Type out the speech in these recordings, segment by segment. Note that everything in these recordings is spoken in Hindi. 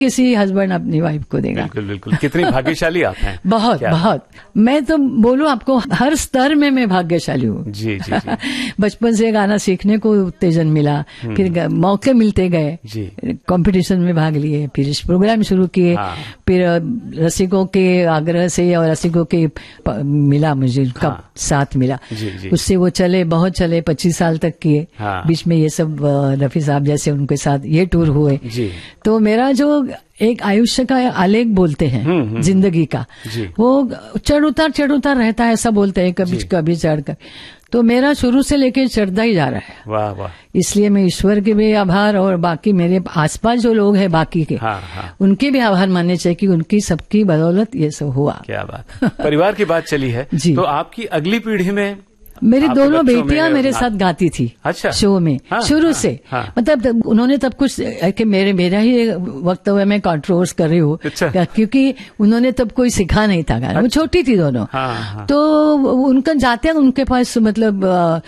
किसी हस्बैंड अपनी वाइफ को देगा। बिल्कुल बिल्कुल। कितनी भाग्यशाली आप हैं। बहुत बहुत। मैं तो बोलूं आपको हर स्तर में मैं भाग्यशाली हूँ। जी जी जी। बचपन से गाना सीखने को उत्तेजन मिला, फिर मौके मिलते गए, कंपटीशन में भाग लिए, फिर इस प्रोग्राम शुरू किए, फिर रसिकों के आग्रह से और रसिकों के मिला मुझे कब साथ मिला, उससे वो चले, बहुत चले, 25 साल तक किए। बीच में ये सब रफी साहब जैसे उनके साथ ये टूर हुए। तो मेरा जो एक आयुष्य का आलेख बोलते हैं जिंदगी का, वो चढ़ उतार रहता है, ऐसा बोलते हैं, कभी कभी चढ़ कर। तो मेरा शुरू से लेके चढ़ता ही जा रहा है। वाह वाह। इसलिए मैं ईश्वर के भी आभार और बाकी मेरे आसपास जो लोग हैं बाकी के, उनके भी आभार मानने चाहिए कि उनकी सबकी बदौलत ये सब हुआ। क्या बात। परिवार की बात चली है तो आपकी अगली पीढ़ी में मेरी दोनों बेटियां मेरे साथ गाती थी। अच्छा। शो में शुरू से। मतलब उन्होंने तब कुछ कि मेरा ही वक्त हुआ मैं कंट्रोवर्स कर रही हूँ। अच्छा। क्योंकि उन्होंने तब कोई सिखा नहीं था गाना। वो छोटी थी दोनों। तो उनका जाते उनके पास मतलब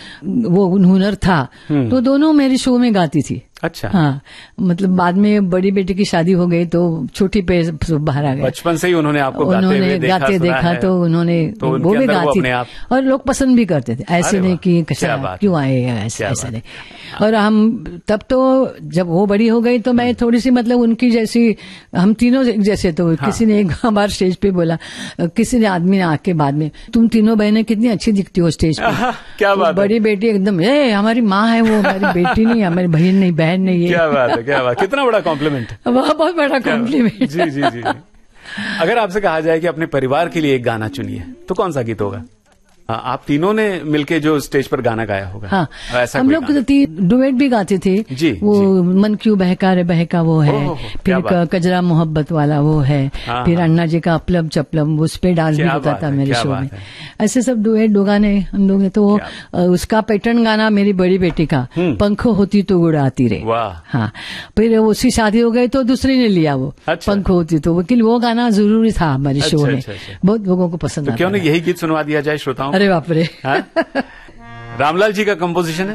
वो हुनर था, तो दोनों मेरे शो में गाती थी। अच्छा। हाँ, मतलब बाद में बड़ी बेटी की शादी हो गई तो छोटी पे बाहर आ गए। बचपन से ही उन्होंने आपको गाते देखा तो उन्होंने वो भी गाती थी और लोग पसंद भी करते थे। ऐसे नहीं कि क्यों आए ऐसे नहीं। और हम तब तो जब वो बड़ी हो गई तो मैं थोड़ी सी मतलब उनकी जैसी, हम तीनों जैसे, तो किसी ने एक बार स्टेज पे बोला, किसी ने आदमी ने आके बाद में, तुम तीनों बहनें कितनी अच्छी दिखती हो स्टेज पे। क्या बात। बड़ी बेटी एकदम हमारी माँ है वो, हमारी बेटी नहीं, हमारी बहन नहीं, बहन नहीं है। क्या बात है, क्या बात। कितना बड़ा कॉम्प्लीमेंट। बहुत बड़ा कॉम्प्लीमेंट। जी जी जी। अगर आपसे कहा जाए कि अपने परिवार के लिए एक गाना चुनिए तो कौन सा गीत होगा? आप तीनों ने मिलके जो स्टेज पर गाना गाया होगा। हाँ, ऐसा हम लोग डुएट भी गाते थे। जी, वो जी। मन क्यों बहका रे बहका वो है, फिर कजरा मोहब्बत वाला वो है, फिर अन्ना जी का अपलम चपलम, उस पे डांस भी होता था मेरे शो में। ऐसे सब डुएट दो गाने हम लोग ने। तो उसका पैटर्न गाना मेरी बड़ी बेटी का, पंखो होती तो उड़ाती रे। हाँ, फिर उसकी शादी हो गई तो दूसरी ने लिया वो, पंखो होती तो, वकील वो गाना जरूरी था हमारे शो में। बहुत लोगों को पसंद आता। क्यों नहीं यही गीत सुनवा दिया जाए श्रोताओं? अरे बाप रे। रामलाल जी का कंपोजिशन है।